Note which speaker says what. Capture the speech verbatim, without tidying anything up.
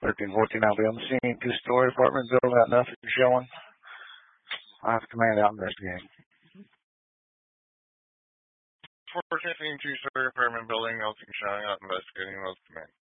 Speaker 1: thirteen fourteen, I'll be on the scene. Two-story apartment building, got nothing showing. I have command out investigating.
Speaker 2: four fifteen, two-story apartment building, nothing showing, out investigating, most command.